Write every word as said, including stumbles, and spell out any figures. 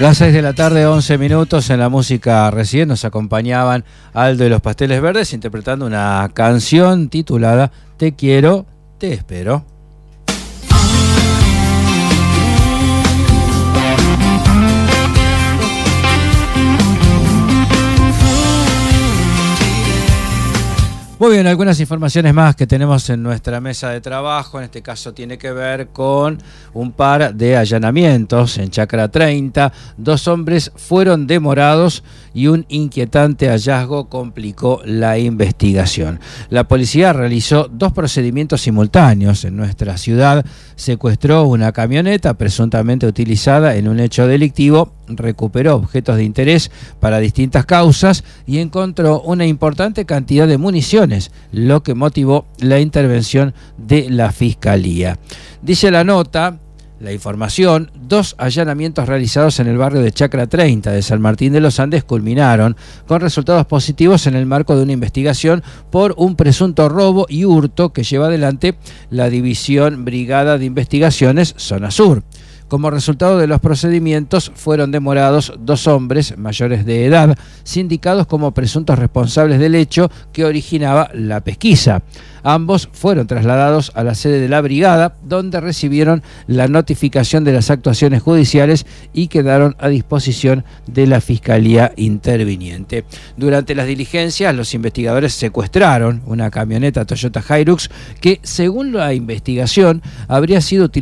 Las seis de la tarde, once minutos. En la música recién nos acompañaban Aldo y los Pasteles Verdes interpretando una canción titulada Te quiero, te espero. Muy bien, algunas informaciones más que tenemos en nuestra mesa de trabajo. En este caso tiene que ver con un par de allanamientos en Chacra treinta. Dos hombres fueron demorados y un inquietante hallazgo complicó la investigación. La policía realizó dos procedimientos simultáneos en nuestra ciudad. Secuestró una camioneta presuntamente utilizada en un hecho delictivo, recuperó objetos de interés para distintas causas y encontró una importante cantidad de municiones, lo que motivó la intervención de la Fiscalía. Dice la nota, la información, dos allanamientos realizados en el barrio de Chacra treinta de San Martín de los Andes culminaron con resultados positivos en el marco de una investigación por un presunto robo y hurto que lleva adelante la División Brigada de Investigaciones Zona Sur. Como resultado de los procedimientos, fueron demorados dos hombres mayores de edad, sindicados como presuntos responsables del hecho que originaba la pesquisa. Ambos fueron trasladados a la sede de la brigada, donde recibieron la notificación de las actuaciones judiciales y quedaron a disposición de la Fiscalía interviniente. Durante las diligencias, los investigadores secuestraron una camioneta Toyota Hilux que, según la investigación, habría sido utilizada